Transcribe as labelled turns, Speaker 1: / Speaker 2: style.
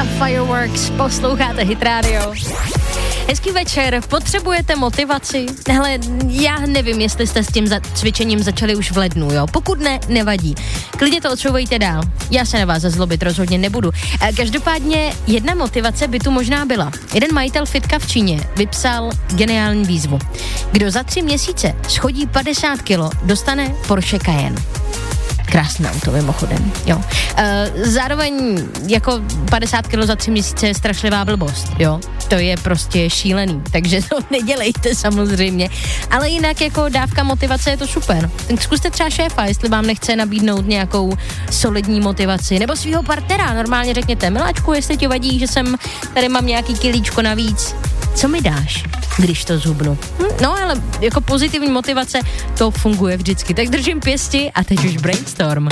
Speaker 1: a Fireworks, posloucháte Hit Radio. Hezký večer, potřebujete motivaci? Hele, já nevím, jestli jste s tím cvičením začali už v lednu, jo? Pokud ne, nevadí. Klidně to odsouvejte dál. Já se na vás zlobit rozhodně nebudu. Každopádně jedna motivace by tu možná byla. Jeden majitel fitka v Číně vypsal geniální výzvu. Kdo za 3 měsíce schodí 50 kilo, dostane Porsche Cayenne. Krásné auto, mimochodem, jo. Zároveň jako 50 kg za 3 měsíce je strašlivá blbost, jo. To je prostě šílený, takže to nedělejte samozřejmě. Ale jinak jako dávka motivace je to super. Tak zkuste třeba šéfa, jestli vám nechce nabídnout nějakou solidní motivaci. Nebo svýho partnera, normálně řekněte, miláčku, jestli ti vadí, že tady mám nějaký kilíčko navíc, co mi dáš, když to zhubnu? No ale jako pozitivní motivace, to funguje vždycky. Tak držím pěsti a teď už brainstorm.